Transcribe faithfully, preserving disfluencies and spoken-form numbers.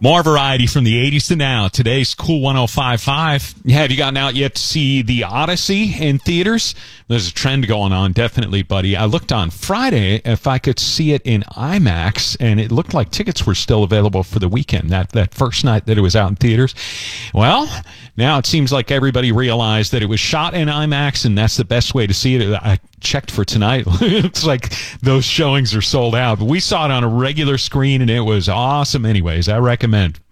More variety from the eighties to now. Today's Cool one oh five point five. Have you gotten out yet to see The Odyssey in theaters? There's a trend going on, definitely, buddy. I looked on Friday if I could see it in IMAX, and it looked like tickets were still available for the weekend, that, that first night that it was out in theaters. Well, now it seems like everybody realized that it was shot in IMAX, and that's the best way to see it. I checked for tonight. It's like those showings are sold out. But we saw it on a regular screen, and it was awesome anyways. I recommend.